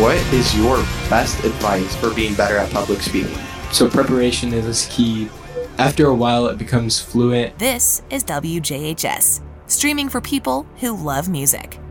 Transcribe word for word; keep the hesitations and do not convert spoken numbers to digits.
what is your best advice for being better at public speaking? So preparation is key. After a while, it becomes fluent. This is W J H S, streaming for people who love music.